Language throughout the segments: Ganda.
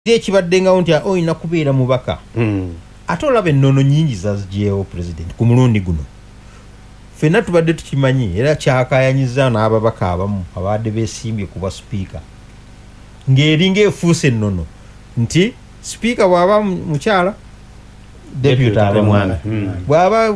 ekibaddengawo nti oyina kubeera mubaka ate olaba ennono nyingi zazijeewo president ku mulundi guno ffenna tubadde tukimanyi era kyakayanyiza n'ababaka abamu abadde beesimbye kuba sipiika ng'eringa efuuse ennono nti sipiika bw'aba mukyala deputy aba mwana bw'aba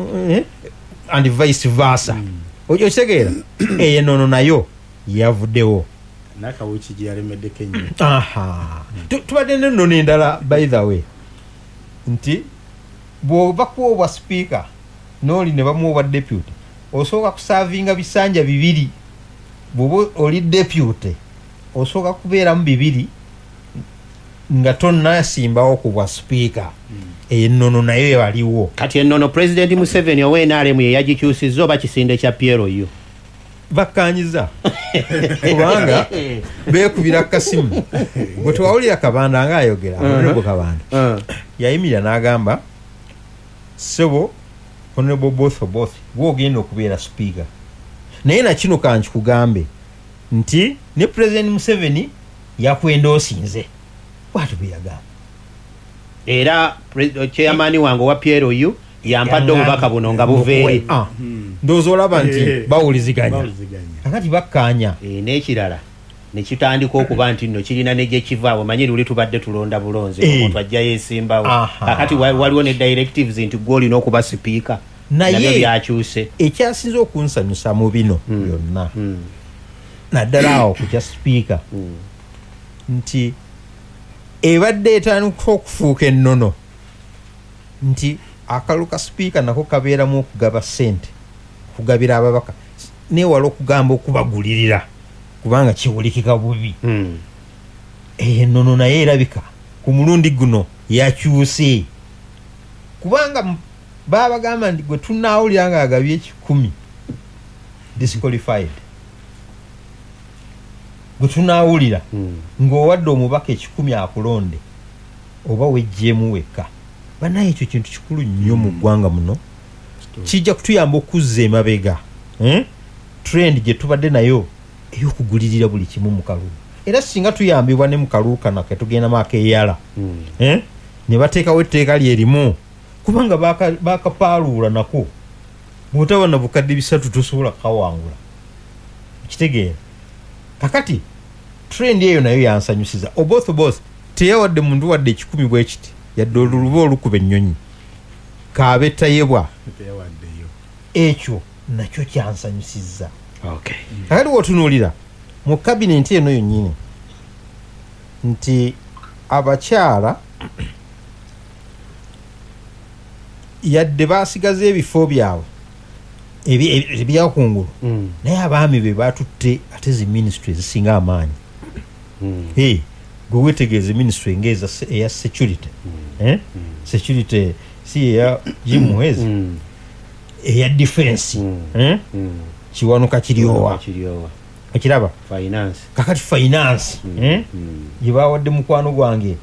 and vice versa okitegeera eyo ennono nayo yavuddewo nakawuki gye yalemeddeko ennyo. Tubadde n'ennono endala by the way nti bw'oba kuwa speaker n'oli ne bamuwa deputy osooka kusaavinga bisanja 2 bw'oba oli deputy osooka kubeeramu 2 nga tonnasimbawo ku bwa speaker. Ennono nayo yaliwo kati ennono president Museveni owe NRM ye yagikyusizza oba kisinde kya PLO bakkanyiza kubanga beekubira kasimu bwe twawulira Kabanda ng'ayogera Honorable Kabanda yayimirira n'agamba sebo Honorable both gw'ogenda okubeera speaker naye na kino kankikugambe nti ne President Museveni yakwendoosinze bw'atu bwe yagamba era chairman wange wa PLO yampadde obubaka buno nga buveeri ndowooza olaba nti bawuliziganya akati bakkaanya n'ekirala ne kitandika okuba nti nno kirina ne gye kiva omanyi luli tubadde tulonda bulonzi omuntu ajja yeesimbawo kakati waliwo ne directives nti gw'olina okuba sipiika nabyo byakyuse ekyasinze okunsanyusa mu bino byonna naddala awo ku kya sipiika nti ebadde etandika okufuuka ennono nti akalu ka sipiika nako kabeeramu okugaba ssente kugabira ababaka newala okugamba okubagulirira kubanga kiwulikika bubi ennono naye erabika ku mulundi guno yakyuse kubanga babagamba nti gwe tunaawulira nga agabye 10 disqualified gwe tunaawulira ng'owadde omubaka 10 akulonde oba wejjeemu wekka banaye ekyo kintu kikulu nnyo mu ggwanga muno kijja kutuyamba okuzza emabega trend gye tubadde nayo ey'okugulirira buli kimu mu kalulu era singa tuyambibwa ne mu kalulu kana ke tugenda maaka eyala ne bateekawo etteeka lyerimu kubanga bakapaaluula nako bw'otaba na bukadde 3 tosobola kawangula kitegeera kakati trend eyo nayo yansanyusiza oboth teyawadde muntu wadde 10 bwe kiti yadde oluluba olukuba ennyonyi kaabetayebwa ekyo nakyo kyansanyusizza kakati wotunuulira mu kabinenti eno yonnyini nti abakyala yadde basigaza ebifo byabwe ebyakungulu naye abaami be batutte ate zi ministry zisinga amaanyi gwe wetegeeza ministry ngeza eya security security si eya jimuhezi eya defense kiwanuka kiryowa ekiraba finance kakati finance yebawadde mukwano gwange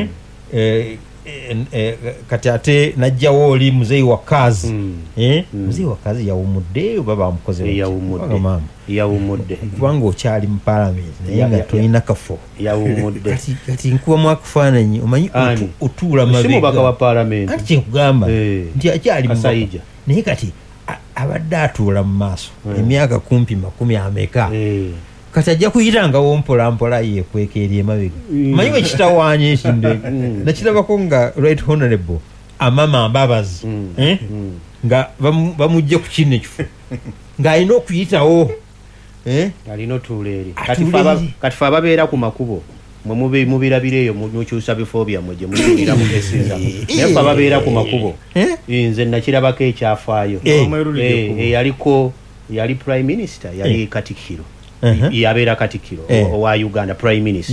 kati ate najjawo oli muzeyi wa kazi muzeyi wa kazi yawumudde oba bamukoze yawumudde kubanga okyali mu parliament naye nga tolina kafo yawumudde kati nkubamu akafaananyi omanyi otuula mabega wa parliament kati kyenkugamba nti akyali musayija naye kati abadde atuula mu maaso emyaka kumpi 10 ameka kati ajja kuyitangawo mpolampola yeekweka eri emabega manyi bwe kitawaanya ekinde nakirabako nga right honorable amama mbabazi nga bamugje ku kino ekifo ng'alina okuyitawo alina otuula eri kati fe ababeera ku makubo mwe mubirabira eyo mukyusa bifo byammwe gye muyingira mu esinza naye fe ababeera ku makubo nze nakirabako ekyafaayo yali prime minister yali Katikkiro yabeera Katikkiro owa Uganda prime minister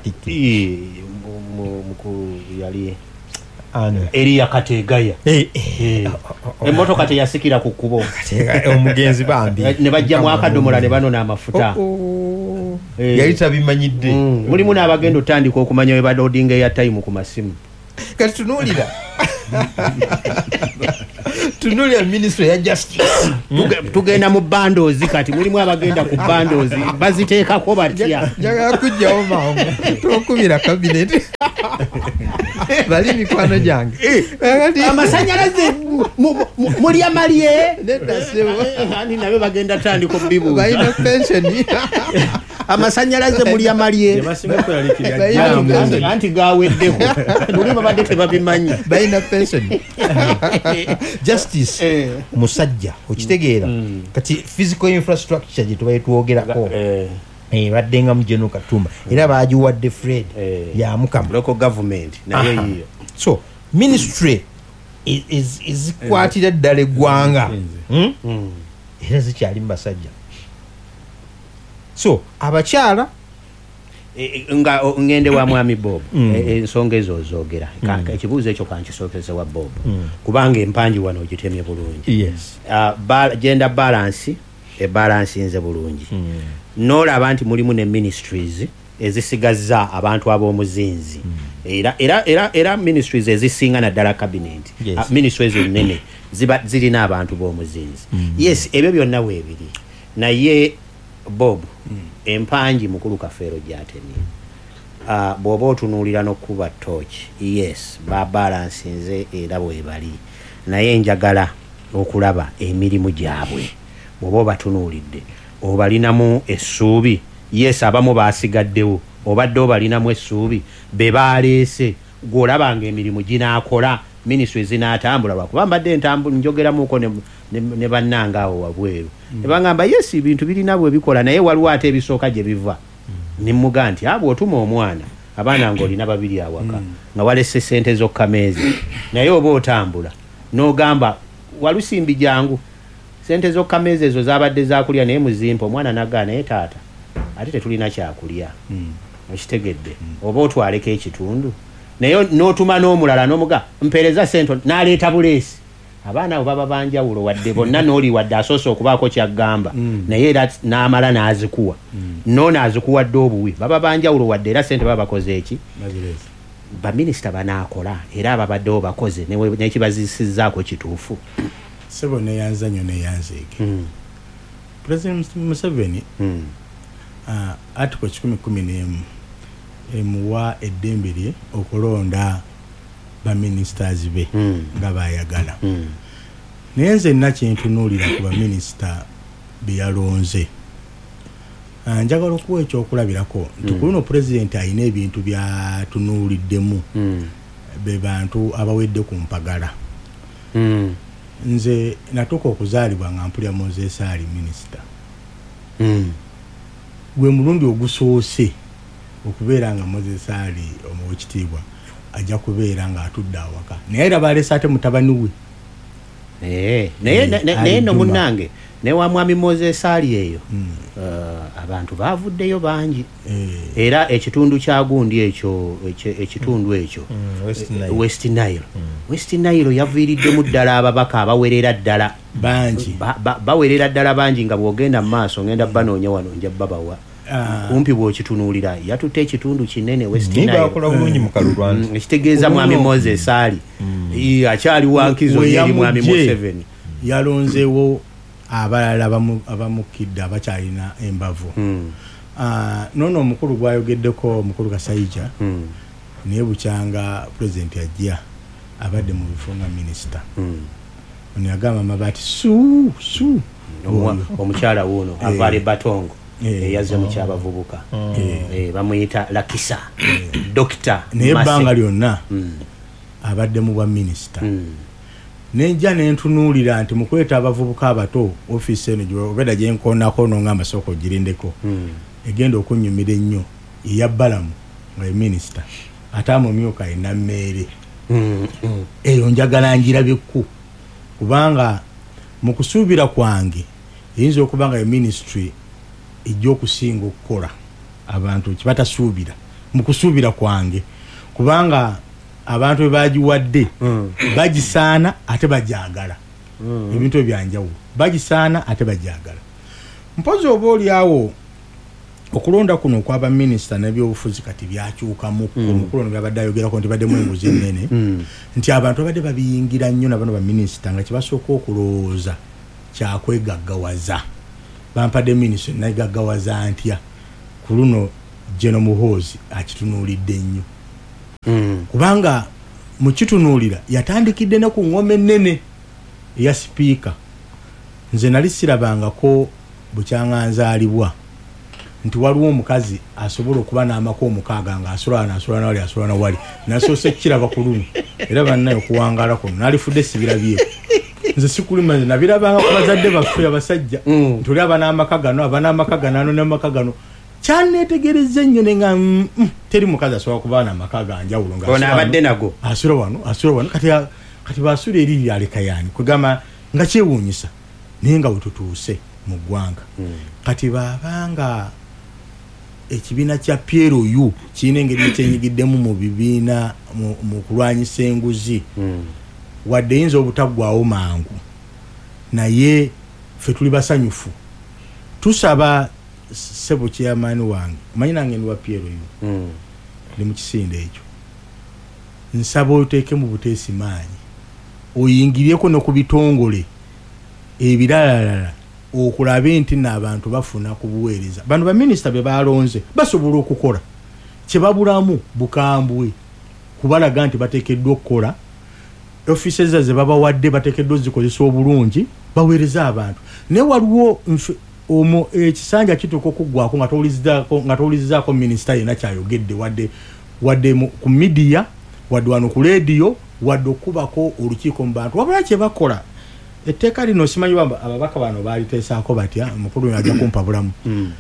yali Elia Kategaya emmotoka teyasikira ku kkubo omugenzi bambi ne bajjamu akadomola ne banona amafuta yali tabimanyidde mulimu n'abagenda otandika okumanya we badde odinga ya time ku masimu kati tunuulira tunulira ministry ya justice tugenda mu bundles kati mulimu abagenda ku bundles baziteekako batya njagala kujjawo mangu tokubira cabinet bali mikwano gyange amasanyalaze muli amalye nedda sebo ani nabe bagenda tandiko bibuuza balina pension amasanyalaze muli amalye tebasinga kweralikirira anti gaweddeko muli babadde tebabimanyi balina pension justice musajja okitegeera kati physical infrastructure gye tubaye twogerako baddenga mu General Katumba era bagiwadde Fred ya mukama local government naye yiyo so ministry is kwatira ddala eggwanga era zikyali mu basajja so abakyala nga ngende wa mwami Bob ensonga ezo ozogera ekibuuzo ekyo kankisookeze wa Bob kubanga empanji wano ogitemye bulungi yes gender balance balance nze bulungi n'olaba nti mulimu ne ministries ezisigazza abantu ab'omuzinzi era ministries ezisinga naddala cabinet ministries ennene zirina abantu b'omuzinzi yes ebyo byonna weebiri naye Bob empanji mukulu kafeero gyatemye bw'oba otunuulira n'okkuba torch yes balance nze era bwebali naye njagala okulaba emirimu gyabwe bw'oba obatunuulidde obalinamu essuubi yes abamu baasigaddewo obadde obalinamu essuubi be baleese gw'olabanga emirimu ginaakola ministry zinaatambula lwakuba mbadde njogeramuuko ne bannanga awo wabweru ne bangamba yes ebintu birina bwe bikola naye waliwo ate ebisooka gye biva ne mmuga nti bw'otuma omwana abaana ng'olina babiri awaka nga walese ssente z'okkameezi naye oba otambula n'ogamba walusimbi jangu sente z'okkameezi ezo zabadde zakulya naye muzimpa omwana naggaa naye taata ate tetulina kyakulya okitegedde oba otwaleko ekitundu naye n'otuma n'omulala n'omuga mpeereza sente n'aleeta buleesi abaana abo baba banjawulo wadde bonna n'oli wadde asoose okubaako kyaggamba naye era n'amala n'azikuwa noono azikuwadde obuwi baba banjawulo wadde era sente baba bakoze eki baminisita banaakola era ababaddewo bakoze n'ekibazisizzaako kituufu sebo neyanza nnyo neyanzeege President Museveni article 111 emuwa eddembe lye okulonda baministers be nga bayagala naye nze nna kyentunuulira ku baminisita be yalonze njagala okuwa ekyokulabirako nti ku luno pulezidenti alina ebintu byatunuuliddemu be bantu abawedde ku mpagala nze natuuka okuzaalibwa nga mpulya Moses Ali minisita gwe mulundi ogusoose okubeera nga Moses Ali omuwekitiibwa ajja kubeera nga atudde awaka naye era baleese ate mutabani we naye no munnange ne wa mwami Moses Ali eyo abantu baavuddeyo bangi era ekitundu kya gundi ekyo ekitundu ekyo West Nile yaviiriddemu ddala ababaka abawerera ddala bangi bawerera ddala bangi nga bw'ogenda mu maaso ngenda banoonya wano nja babawa kumpi bw'okitunuulira yatutte ekitundu kinene West Nile ekitegeeza mwami Moses Ali akyali wankizo eri mwami Museveni yalonzeewo abalala abamukidde abakyalina embavu noono omukulu gwayogeddeko omukulu Kasaija naye bukyanga pulezidenti ajja abadde mu bifo nga minisita ono yagamba mabaati su omukyala wuno avaale batongo eyazze mu kyabavubuka bamuyita Lakisa dokita naye ebbanga lyonna abadde mu bwa minisita nenja nentunuulira nti mukweta abavubuka abato ofiisi eno gyobeda gyenkoonako nga amasoko girindeko egenda okunyumira ennyo eya Balamu nga ye minisita ate amumyuka ena mmeere eyo njagala ngirabyeku kubanga mu kusuubira kwange eyinza okuba nga ye ministry ejja okusinga okukola abantu kibatasuubira mu kusuubira kwange kubanga abantu be bagiwadde bagisaana ate bajagala ebintu ebyanjawulo bagisaana ate bajagala mpozi oba oliawo okulonda kuno kwaba minisita n'ebyobufuzi kati byakyukamu omukulu ono byabadde ayogerako nti baddemu enguzi ennene nti abantu babadde babiyingira nnyo nabano baminisita nga kibasooka okulowooza kyakwegaggawaza bampadde minisita nayegaggawaza ntya ku luno General Muhoozi akitunuulidde nnyo kubanga mukitunuulira yatandikidde ne ku ngoma ennene eya sipiika nze nali sirabangako bukyanganzaalibwa nti waliwo omukazi asobola okuba n'amaka omukaaga nga asolana wali nasoose kiraba ku luno era bannayo okuwangaala kuno nalifudde sibirabyeko nze sikulima nabirabanga ku bazadde baffe abasajja nti oli abanamaka gano ano n'amaka gano kyaneetegereza ennyo nenga teri mukazi asobola kuba n'amaka ganjawulo ng'abadde nago asula wano kati basula eri lyaleka yaani kugamba nga kyewuunyisa naye nga wetutuuse mu ggwanga kati baabanga ekibiina kya PLU kirina engeri kyenyigiddemu mu bibiina mu kulwanyisa enguzi wadde yinza obutaggwawo mangu naye ffe tuli basanyufu tusaba sebo kyamaani wange manyi nange ndi wa PLU ndi mu kisinde ekyo nsaba oteeke mu buteesi maanyi oyingiryeko ne ku bitongole ebiralalala okulabe nti n'abantu bafuna ku buweereza bano baminisita be balonze basobola okukola kyebabulamu bukambwe kubalaga nti bateekeddwa okukola offices ze babawadde bateekeddwa zikozesa obulungi baweereza abantu naye waliwo ekisanja kituuka okuggwako nga towulizizaako minisita yenna kyayogedde wadde ku midiya wadde wano ku leediyo wadde okubako olukiiko mu bantu wabula kyebakola etteeka lino simanyi wamba ababaka bano baliteesaako batya mukulu ajja kumpa bulamu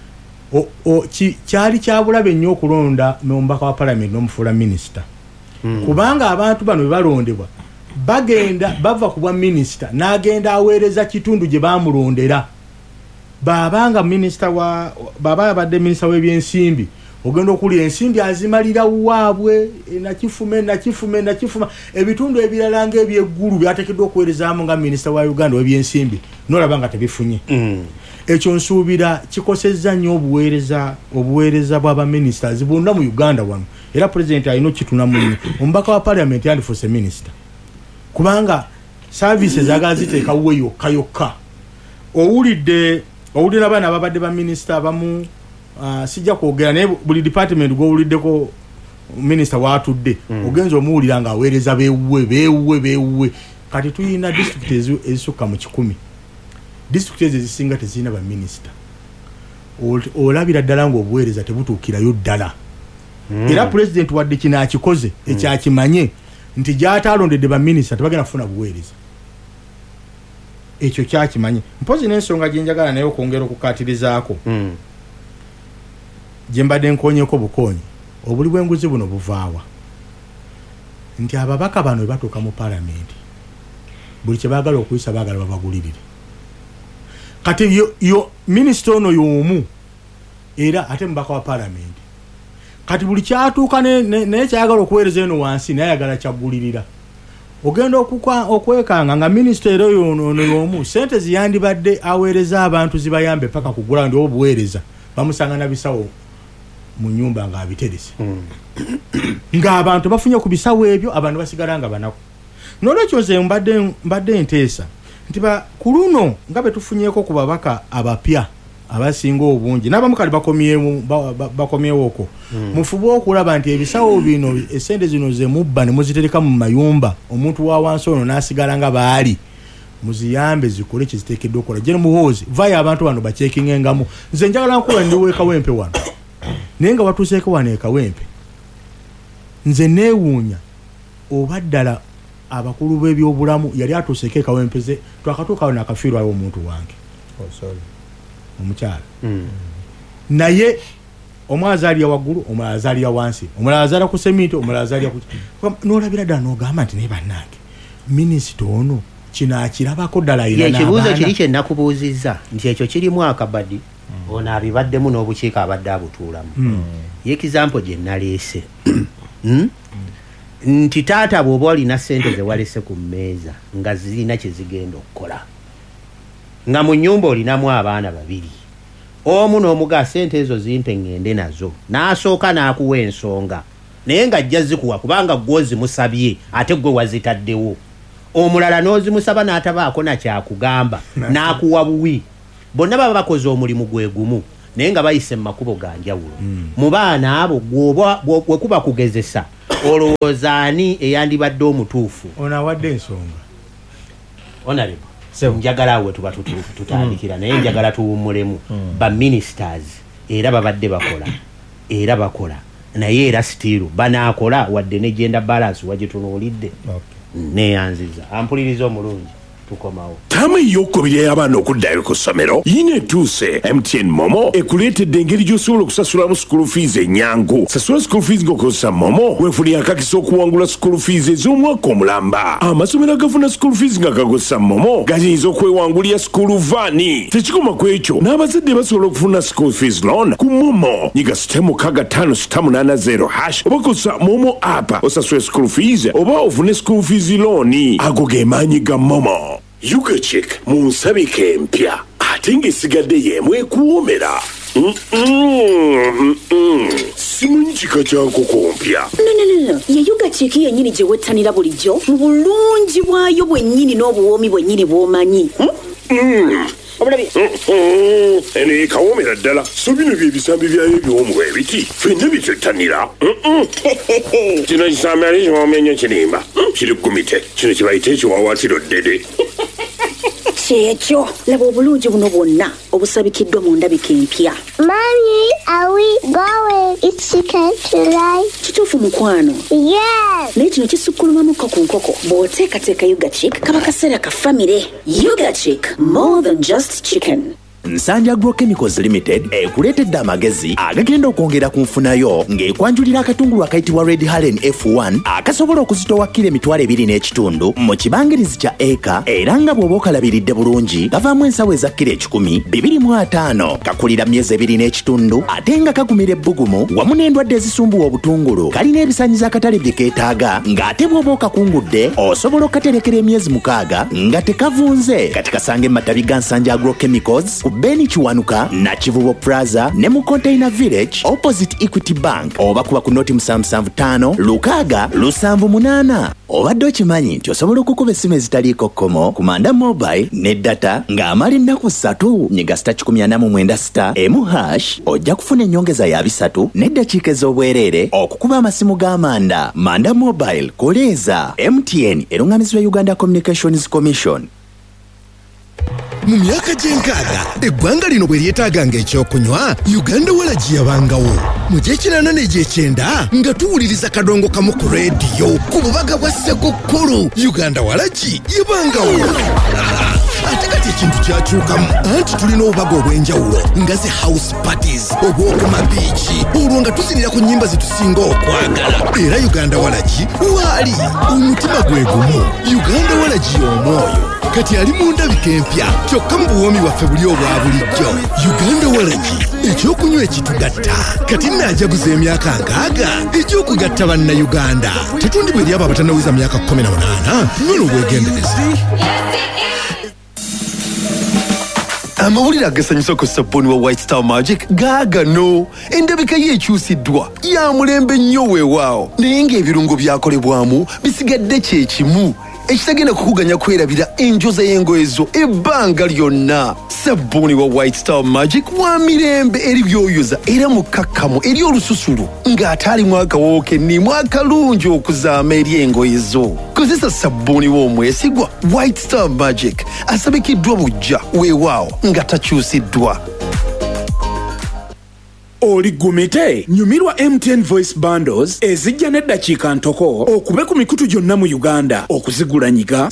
kyali kyabulabe nnyo okulonda n'omubaka wa palamenti n'omufuula minisita kubanga abantu bano bwe balondebwa bagenda bava ku bwa minisita n'agenda aweereza kitundu gye bamulondera baabanga minisita baaba abadde minisita w'ebyensimbi ogenda okulira ensimbi azimalira waabwe nakifuma ebitundu ebirala ng'ebyeggulu byateekeddwa okuweerezaamu nga minisita wa Uganda w'ebyensimbi n'olaba nga tebifunye ekyo nsuubira kikosezza nnyo obuweereza bw'abaminisita bonna mu Uganda wano era pulezidenti alina okitunamu nnyo omubaka wa palamenti yandifuuse minisita kubanga saavisi zaagala ziteekawo yokka owulidde abaana ababadde baminisita abamu sijja kwogera naye buli department gw'owuliddeko minisita waatudde ogenza omuwulira nga aweereza beewuwe kati tuyina district ezisukka mu 10 district ezisinga tezirina baminisita olabira ddala ng'obuweereza tebutuukirayo ddala era pulezidenti wadde kino akikoze ekyakimanye nti gy'ataalondedde baminisita tebagenda kufuna buweereza ekyo kyakimanye mpozi n'ensonga gyenjagala naye okwongera okukaatirizaako gye mbadde nkoonyeko bukoonyi obuli bw'enguzi buno buvaawa nti ababaka bano bwe batuuka mu palamenti buli kye baagala okuyisa baagala babagulirire kati yo minisita ono y'omu era ate mubaka wa palamenti kati buli kyatuuka naye kyayagala okuweereza eno wansi naye ayagala kyaggulirira ogenda okwekanga nga minisita era ono y'omu sente ziyandibadde aweereza abantu zibayambe paka kugula ndi obuweereza bamusanga na bisawo mu nyumba nga abiterese ng'abantu bafunye ku bisawo ebyo abantu basigala nga banaku n'olwekyo nze mbadde nteesa nti ku luno nga bwe tufunyeeko ku babaka abapya abasinga obungi n'abamu kali bakomyewo okwo mufube okulaba nti ebisawo bino esente zino ze mubba ne muzitereka mu mayumba omuntu wa wansi ono n'asigala nga baali muziyambe zikole kiziteekeddwa okukola General Muhoozi vayo abantu bano bakyekingengamu nze njagala nkuba ndiwo ekawempe wano naye nga watuuseeko wano ekawempe nze neewuunya oba ddala abakulu b'ebyobulamu yali atuuseeko ekawempe ze twakatuukawo nakafiirwayo omuntu wange omukyala naye omwe azaalira waggulu omulala azaalira wansi omulala azaala ku seminti omulala azaalira n'olabira ddala n'ogamba nti naye bannange minisita ono kino akirabako ddala ekibuuzo kiri kye nakubuuzizza nti ekyo kirimu akabadi ono abibaddemu n'obukiiko abadde abutuulamu ye ekizampo gye naleese nti taata bw'oba olina ssente ze walese ku mmeeza nga zirina kye zigenda okukola nga mu nnyumba olinamu abaana babiri omu n'omuga sente ezo zimpe ngende nazo n'asooka n'akuwa ensonga naye nga ajja zikuwa kubanga gwozi musabye ate gwe wazitaddewo omulala n'ozimusaba n'atabaako na kyakugamba n'akuwa buwi bonna baba bakoze omulimu gwe gumu naye nga bayise mu makubo ga njawulo mu baana abo bwe kuba kugezesa olowooza ani eyandibadde omutuufu onawadde ensonga honorable njagala awe tuba tutandikira naye njagala tuwummulemu ba ministers era babadde bakola naye era stiru banaakola wadde ne gender balance wagitunuulidde neyanziza ampuliriza omulungi tukomawo tama eyokubiri y'abaana okuddayo ku ssomero yina etuuse MTN Momo ekuleetedde engeri gy'osobola okusasulamu school fees ennyangu. Sasula school fees ng'okozesa Momo weefunira akakisa okuwangula school fees ez'omwaka omulamba. Amasomero agafuna school fees nga gakozesa Momo gayinza okwewangulira school vaani. Tekikoma ku ekyo n'abazadde basobola okufuna school fees loan ku Momo nyiga *55880# oba kozesa Momo app osasule school fees oba ofune school fees loan. Ago ge maanyi ga Momo. Yuga Chick munsabike empya ate ng'esigadde y'emu ekuwoomera. Simanyi kika ky'nkoko mpya. No. Ye Yuga Chick yennyini gye wettanira bulijjo mu bulungi bwayo bwennyini n'obuwoomi bwennyini bw'omanyi. Eno ekawoomera ddala so bino by'ebisambi byayo ebiwoomu ebiti ffenna bitwettanira. Kino kisambi ali kiwoomenyo kirimba kiri kumite kino kye bayita ekiwawaatiro ddede. Kyekyo laba obulungi buno bwonna obusabikiddwa mu ndabika empya. Mommy, are we going? It's chicken tonight. Kituufu mukwano? Yes. Naye kino kisukkulumamukko ku nkoko bw'oteekateeka Yuga Chick kaba kaseera ka famire. Yuga Chick, more than just chicken. Nsanja Agrochemicals Limited ekuleetedde amagezi agagenda okwongera ku nfunayo ng'ekwanjulira akatungulu akayitibwa Red Haren F1 akasobola okuzitowa kilo 2.5 mu kibangirizi kya eka era nga bw'oba okalabiridde bulungi kavaamu ensawo eza kilo 10 2.5 kakulira myezi 2.5 ate nga kagumira ebbugumu wamu n'endwadde ezisumbuwa obutungulu kalina ebisaanyizo akatale bye keetaaga ng'ate bw'oba okakungudde osobola okukaterekera emyezi 6 nga tekavunze kati kasange matabi ga Nsanja Agrochemicals Beni Chiwanuka na Kivubo Plaza ne mu Container Village opposite Equity Bank oba kuba ku noti 775 Lukaga 778 obadde okimanyi nti osobola okukuba essimu ezitaliiko kkomo ku Manda Mobile ne data ng'amala ennaku 3 nyiga *146 ojja kufuna ennyongeza ya 3 n'eddakiika ez'obwereere okukuba amasimu g'Amanda. Manda Mobile koleeza MTN erungamizibwa Uganda Communications Commission. Mu myaka gy'enkaaga eggwanga lino bwe lyetaaganga ekyokunywa Uganda Walagi yabangawo mu gy'ekinaana n'egy'ekyenda nga tuwuliriza kadongo kamu ku leediyo ku bubaga bwa Ssekukkulu Uganda Walagi yabangawo ate kati ekintu kyakyukamu anti tulina obubaga obw'enjawulo nga ze house parties obw'okuma biiki olwo nga tuzinira ku nnyimba zetusinga okwagala era Uganda Walagi waali omutima gwe gumu Uganda Walagi y'omwoyo kati ali mu ndabika empya kyokka mu buwoomi bwaffe buli obwa bulijjo. Uganda Walagi ekyokunywa ekitugatta kati naajaguza emyaka 60 ekyokugatta bannayuganda tetundibwa eri abo abatannawiza myaka 18 nyono obwegendereza. Amawulire agasanyusa ku sabbuuni wa White Star Magic gaagano endabika ye ekyusiddwa ya mulembe nnyo weewaawo naye ng'ebirungo byakolebwamu bisigadde kye kimu ekitagenda kukuganya kwerabira enjoza y'engoye zo ebbanga lyonna. Sabbuuni wa White Star Magic wa mirembe eri byoyoza era mukkakkamu eri olususulu ng'ate alimu akawooke nnimu akalungi okuzaama eri engoye zo. Kozesa sabbuuni w'omwesigwa White Star Magic asabikiddwa bujja weewaawo nga takyusiddwa. Oli gumite nyumirwa MTN Voice Bundles ezijja n'eddakiika ntoko okube ku mikutu gyonna mu Uganda okuzigula nyiga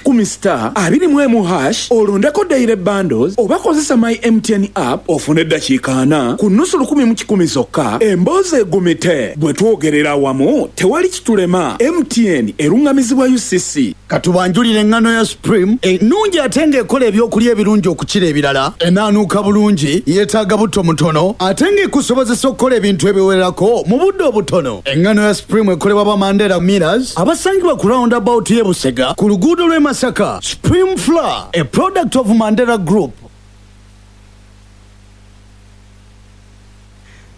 *21# olondeko daily bundles oba kozesa my MTN app ofune eddakiika 4 ku nusu 110 zokka. Emboozi egumite bwe twogerera awamu tewali kitulema. MTN erungamizibwa UCC. Katubanjulire engano ya Supreme ennungi ate ng'ekola ebyokulya ebirungi okukira ebirala enaanuuka bulungi yeetaaga butto mutono ate ng'ekusobozesa okukola ebintu ebiwererako mu budde obutono. Engano ya Supreme ekolebwa ba Mandela Millers abasangibwa ku roundabout y'e Busega ku luguudo lw'e Masaka. Supreme Flour, a product of Mandela Group.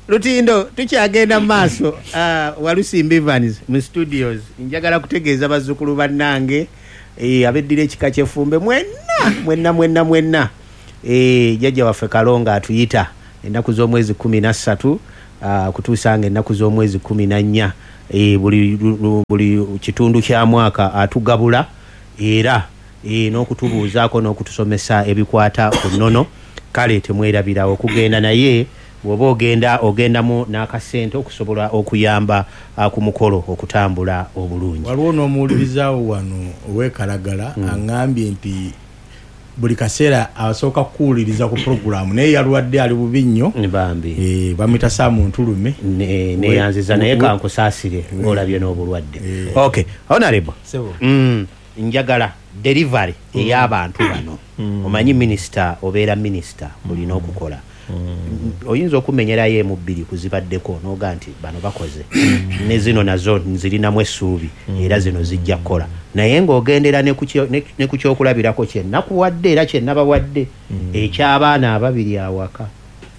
Lutindo tukyagenda maaso Walusimbi Evans mu studios njagala kutegeeza bazzukulu bannange abeddira ekika ky'Effumbe mwenna jjajja waffe Kalonga atuyita ennaku z'omwezi 13 kutuusanga ennaku z'omwezi 14 buli kitundu kya mwaka atugabula era n'okutubuuzaako n'okutusomesa ebikwata ku nnono kale temwerabira okugenda naye woba ogendamu n'akasente okusobola okuyamba ku mukolo okutambula obulungi. Waliwo n'omuwulirizaawo wano ow'ekalagala aŋŋambye nti buli kaseera asooka kuwuliriza ku programu naye yalwadde ali bubi nnyo bambi bamwita Samuntulume neyanziza naye kankusaasire ng'olabye n'obulwadde. Okay, honorable njagala delivery ey'abantu bano omanyi minisita obeera minisita mulina okukola oyinza okumenyerayo emu bbiri kuzibaddeko n'oga nti bano bakoze ne zino nazo nzirinamu essuubi era zino zijja kukola naye ng'ogendera ne ku kyokulabirako kyennakuwadde era kyennabawadde eky'abaana ababiri awaka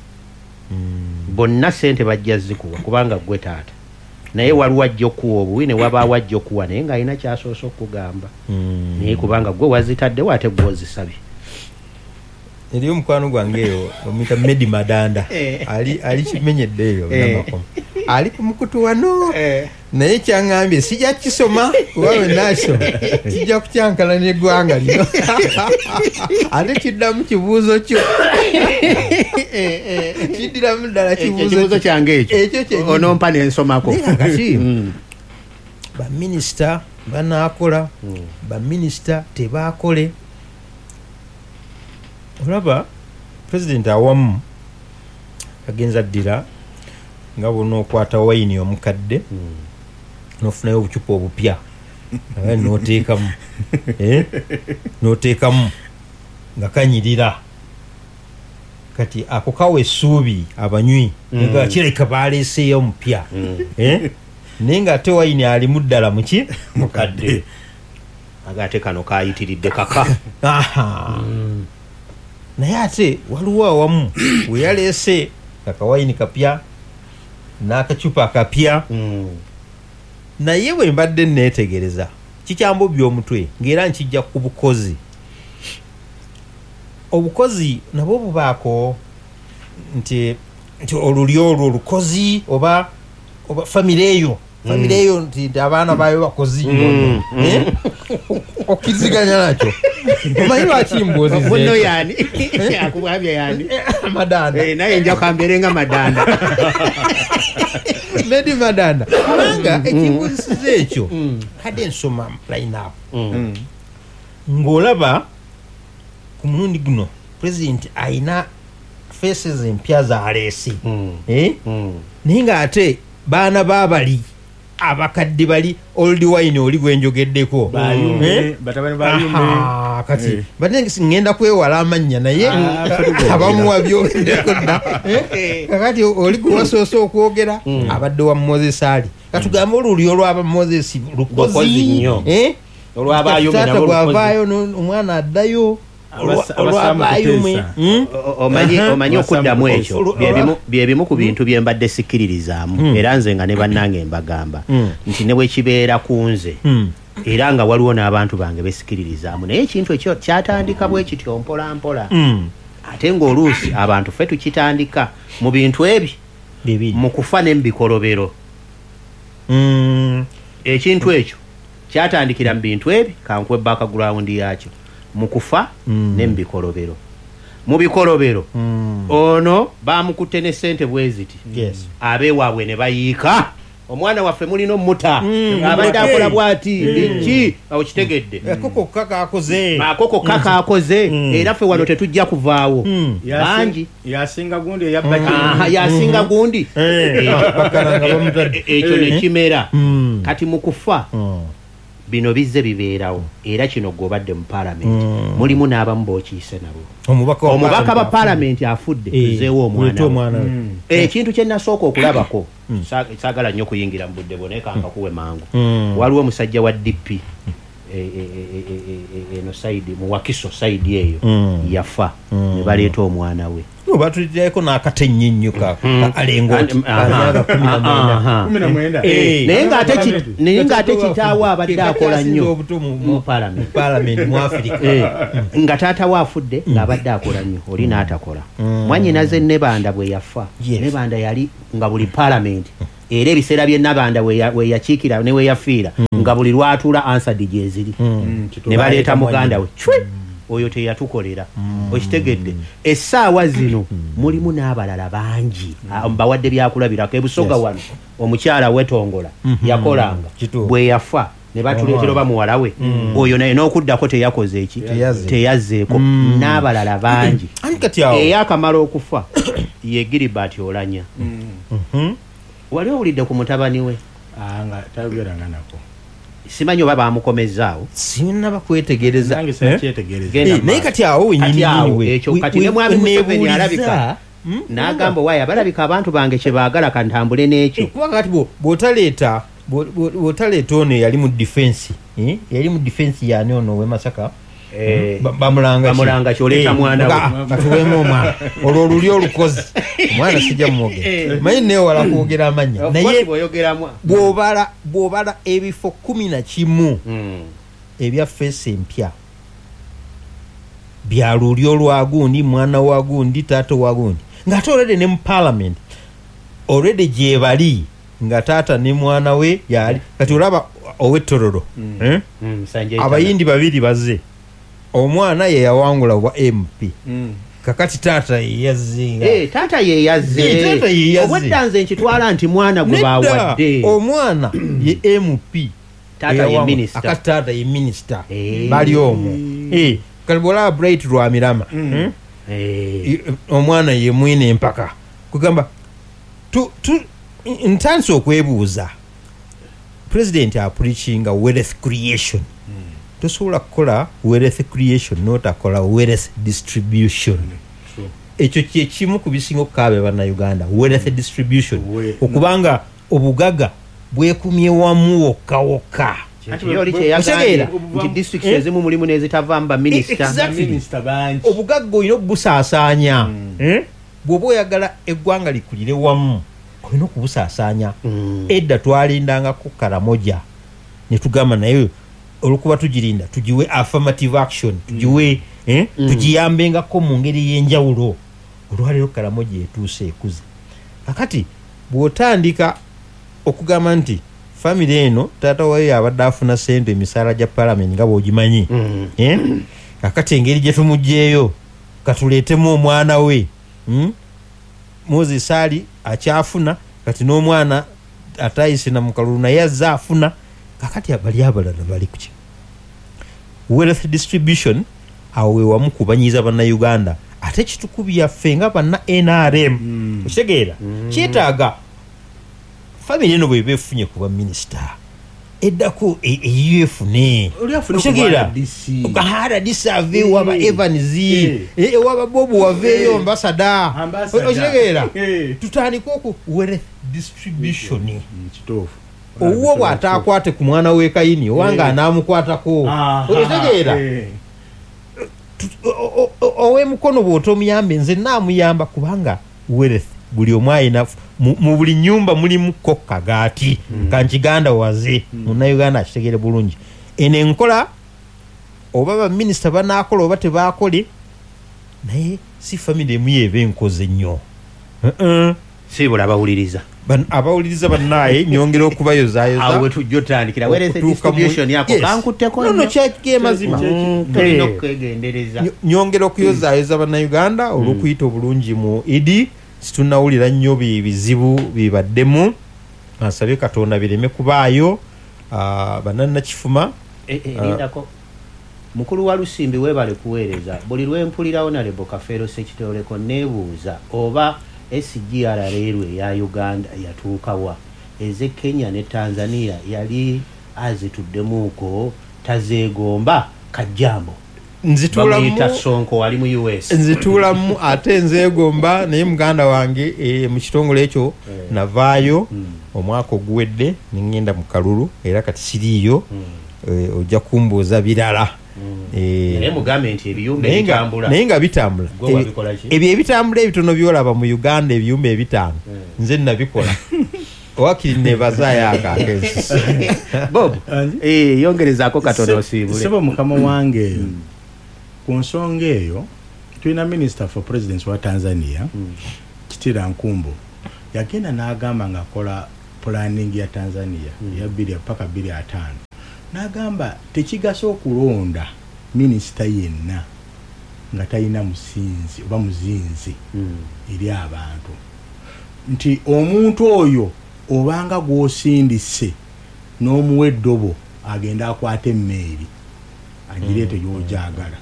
bonna ssente bajja zikuwa kubanga gwe taata naye waliwo ajja okuwa obuwi ne wabaawo ajja okuwa naye ng'alina kyasoose okugamba naye kubanga gwe wazitaddewo ate gwe ozisabye. Eriyo mukwano gwange eyo omuyita Medi Madanda ali kimenyedde eyo namakoma ali ku mukutu wano naye kyaŋŋambye sijja kisoma wawe nasoma kijja kukyankala n'eggwanga lino ate kiddamu kibuuzo kyo kiddiramu ddala kibuuzo kyange ekyo onompa n'ensomako kati baminisita banaakola baminisita tebaakole. Olaba president awamu agenza ddira nga bonna okwata wayini omukadde n'ofunayo obucupa obupya n'oteekamu nga kanyirira kati ako kawa essuubi abanywi nga kireka baaleeseeyo omupya naye ng'ate wayini alimu ddala muki mukadde agate kano kayitiridde kaka naye ate waliwo awamu we yaleese akawayini kapya n'akacupa akapya naye bwe mbadde neetegereza kikyambobya omutwe ng'era nkijja ku bukozi obukozi nabwo bubaako nti oluli olwo olukozi oba famire eyo nti abaana baayo bakozi nnyo okkiziganya nakyo omanyi lwaki mbuuzizeeko yani akubwabya yani Madanda naye nja kwambere nga Madanda Medi Madanda kubanga ekimbuuzisiza ekyo kadde nsoma line up ng'olaba ku mulundi guno president ayina faces empya zaleese naye ng'ate baana baabali abakadde bali old wine oli gwenjogeddeko kati bate ngenda kwewala amannya naye abamuwa byogeddeko dda kakati oli gwewasoose okwogera abadde wa Moses ali katugambe oluli olwaba Moses lukozi nnyo olwabaayomena bwavaayo omwana addayo omanyi okuddamu ekyo byebimu ku bintu bye mbadde sikkiririzaamu era nze nga ne bannange mbagamba nti ne bwe kibeera ku nze era nga waliwo n'abantu bange besikiririzaamu naye ekintu ekyo kyatandika bwe kityo mpola ate ng'oluusi abantu ffe tukitandika mu bintu ebi mu kufa ne mu bikolobero ekintu ekyo kyatandikira mu bintu ebi kankuwe background yakyo mu kufa ne mu bikolobero mu bikolobero ono bamukutte ne ssente bwe ziti abeewaabwe ne bayiika omwana waffe mulina omuta abadde akola bwati ki okitegedde akoko kaka akoze era ffe wano tetujja kuvaawo bangi yasinga gundi yasinga gundi ekyo nekimera kati mu kufa bino bizze bibeerawo era kino gobadde mu parliament mulimu n'abamu bookiise nabo omubaka ba parliament afudde tuzeewo omwana ekintu kye nasooka okulabako saagala nnyo kuyingira mu budde bwone kankakuwe mangu waliwo omusajja wa DP eno side mu Wakiso side eyo yafa ne baleeta omwana we batulirako n'akatennyennyo alengooti naye ng'ate kitaawe abadde akola nnyo mu paalamenti mu Afirika nga taata we afudde ng'abadde akola nnyo oli n'atakola mwannyinaze Nebanda bwe yafa Nebanda yali nga buli paalamenti era ebiseera bye Nabanda we yakiikira ne we yafiira nga buli lwatuula ansadi gyeziri ne baleeta muganda we oyo teyatukolera okitegedde essaawa zino mulimu n'abalala bangi bawadde byakulabirako ebusoga wano omukyala wetongola yakolanga bwe yafa ne batuleetera oba muwala we oyo naye n'okuddako teyakoze eki teyazzeeko n'abalala bangi eyakamala okufa ye Gilbert Olanya wali owulidde ku mutabani we nga tayogeranga nako simanyi oba bamukomezaawo sinaba kwetegereza naye kati awo ekyo kati ne mwami Museveni alabika n'agamba waayo abalabika abantu bange kye baagala kantambule n'ekyo kuba kati bw'otaleeta ono yali mu defense yaani ono w'Emasaka bamulanga kyoleta mwana katuwemu omwana olwo oluli olukozi omwana sijja mumwogera manyi naye wala kwogera amanya naye bw'obala ebifo 11 ebya feesi empya bya luli olwagundi mwana wagundi taata wagundi ng'ate olwedde ne mu paalamenti olwedde gye bali nga taata ne mwana we yali kati olaba ow'ettororo abayindi babiri bazze omwana ye yawangula wa MP kakati taata yeyazze taata yeyazze obweddanze nkitwala nti mwana gwe bawadde omwana ye MP taata ye minister akati taata ye minister bali omwo kati bwolaba Bright Lwamirama omwana ye mwine empaka kugamba ntandise okwebuuza president apreachinga wealth creation tosobola kukola wealth creation notakola wealth distribution ekyo kyekimu ku bisinga okukaaba bannayuganda wealth distribution okubanga obugagga bwekumye wamu wokka nti district ezimu mulimu nezitavaamu baminisita obugagga olina okubusaasaanya bw'oba oyagala eggwanga likulire wamu olina okubusaasaanya edda twalindangako Karamoja ne tugamba naye olwokuba tugirinda tugiwe affirmative action tugiwe tugiyambengako mu ngeri y'enjawulo olwaleero Karamoja etuuse ekuze kakati bw'otandika okugamba nti famire eno taata wayo yabadde afuna sente emisaala gya paalamenti nga bw'ogimanyi kakati engeri gye tumugyeyo katuleetemu omwana we Moses Ali akyafuna kati n'omwana atayise na mukalulu naye azze afuna kakati abali abalala bali kuki wealth distribution awo we wamu kubanyiza bannayuganda ate kitukubi byaffe nga banna NRM okitegeera kyetaaga famire eno bwe beefunye kuba minisita eddako eyefune okitegeera RDC aveeyo waba Evans waba Bobu waveeyo ambasada okitegeera tutandika oku wealth distribution owuwo bw'ataakwate ku mwana we Kayini owanga anaamukwatako okitegeera ow'emukono bw'otomuyambe nze naamuyamba kubanga wealth buli omu ayina mu buli nnyumba mulimu kagaati kankiganda waze munnayuganda akitegeere bulungi eno enkola oba baminisita banaakola oba tebaakole naye si famire emu yeeba enkoze nnyo sibula abawuliriza bannaye nyongera okubayozaayoza awe tujja otandikira wealth distribution yako bankutteko no kyakike mazima tulina okwegendereza nyongera okuyozaayoza bannayuganda olw'okuyita obulungi mu idi situnawulira nnyo bizibu bibaddemu asabye Katonda bireme kubaayo bannannakifuma erindako mukulu wa Lusimbi weebale kuweereza buli lwempulira Honorable Kafeero Ssekitoleko neebuuza oba SGR leerwe ya Uganda yatuukawa eze Kenya ne Tanzania yali azituddemuuko tazeegomba kajjambo nzitulamu Sonko wali mu US nzitulamu ate nzeegomba naye muganda wange mu kitongole ekyo navaayo omwaka oguwedde nengenda mu kalulu era kati siriiyo ojja kumbuuza birala naye mugambe nti ebiyumba ebitambula naye nga bitambula ebyo ebitambula ebitono byolaba mu Uganda ebiyumba ebitaano nze nabikola wakiri nebazayo akakesi Bob yongerezaako katono osiibule sebo mukama wange ku nsonga eyo tulina Minister for Presidency wa Tanzania Kitila Nkumbo yagenda n'agamba nga akola planning ya Tanzania ya 2 mpaka 2.5 n'agamba tekigasa okulonda minisita yenna nga talina musinzi oba muzinzi eri abantu nti omuntu oyo obanga gw'osindise n'omuwa eddobo agenda akwata emmeeri agireete gy'ojagala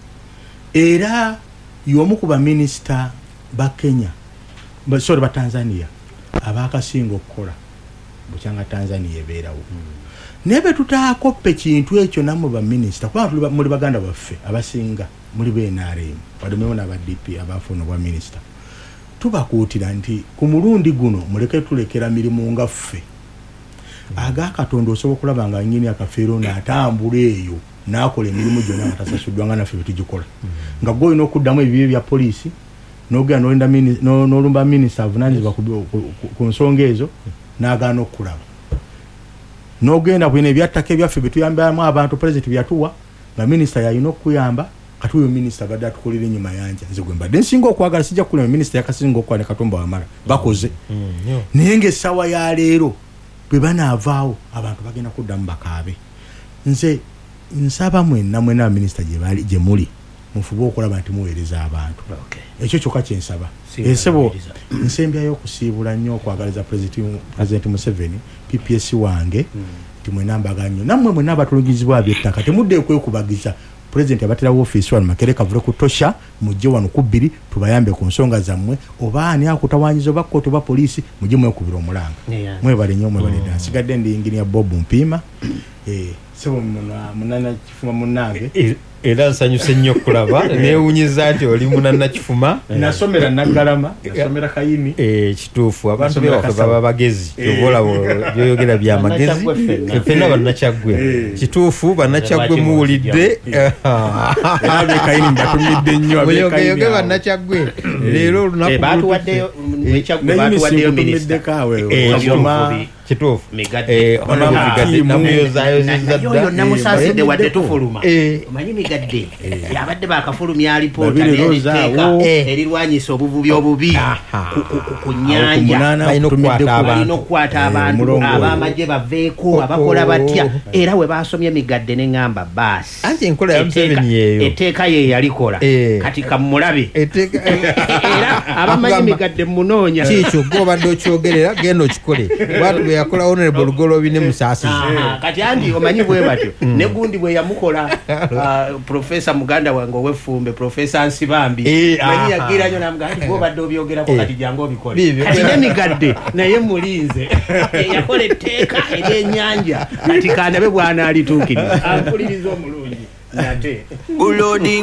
era y'omu ku baminisita ba Kenya ba Tanzania abakasinga okukola bukyanga Tanzania ebeerawo nebe tutaakoppe kintu ekyo namwe baminisita kuba muli baganda baffe abasinga muli BNRM badomeo n'aba DP abafuna bwa minisita tubakuutira nti ku mulundi guno muleke tulekera mirimu nga ffe aga Katonda osobola okulaba nga nnyini akafeero n'atambula eyo n'akola emirimu gyonna nga tasasuddwa nga naffe bwe tugikola nga gwe olina okuddamu ebibi bya poliisi n'ogenda n'olumba minisita avunaanyizibwa ku nsonga ezo n'agaana okukulaba n'ogenda bwina ebyattaka ebyaffe bye tuyambamu abantu pulezidenti byatuwa nga minisita yalina okuyamba kati oyo minisita badde atukolera ennyuma yanja nze gwe mbadde nsinga okwagala sijja kukulema minisita yakasinga okukola ne Katumba Wamala bakoze naye ng'essawa ya leero bwe banaavaawo abantu bagenda kuddamu bakaabe nze nsaba mwenna abaminisita gye muli mufube okulaba nti muweereza abantu ekyo kyokka kyensaba esebo nsembyayo okusiibula nnyo okwagaliza President Museveni PPS wange nti mwenna mbaga nnyo nammwe mwenna abatulungizibwa by'ettaka temudde kwekubagiza President abaterawo office wano Makerere kavule kutosha mujje wano ku 2 tubayambe ku nsonga zammwe oba ani akutawanyiza oba kkooti oba poliisi mujje mwekubira omulanga mwebale nnyo mwebale ddala nsigadde ndi Engineer Bob Mpima sebo munana kifuma munnange era nsanyuse nnyo okulaba neewunyiza nti oli munana kifuma nasomera Naggalama nasomera Kayini kituufu abantu bewaffe baba bagezi obola byoyogera bya magezi ffenna bannakyagwe kituufu bannakyagwe muwulidde abe Kayini mbatumidde nnyo abeyoge bannakyagwe leero olunaku batuwaddeyo minisita kituufu oyo namusaaside wadde tufuluma omanyi migadde yabadde bakafulumya alipoota n'eriteeka erirwanyisa obuvubi obubi ku nnyanja balina okukwata abantu ab'amagye baveeko abakola batya era we basomye migadde n'eŋŋamba baasi anti enkola ya Museveni eyo etteeka ye yalikola kati kamulabe era abamanyi migadde munoonya kiikyo gw'obadde okyogerera genda okikole bwatu bwe yakola Honorable Golobi ne Musaasizi kati andi omanyi bwe batyo ne gundi bwe yamukola Profesa muganda wange ow'effumbe Profesa Nsibambi manyi yagira nnyo namugamba gw'obadde obyogerako kati jangu obikole kati n'emigadde naye mulinze yakola etteeka ery'ennyanja kati kandabe bw'anaalituukiriza ampuliriza omulungi nate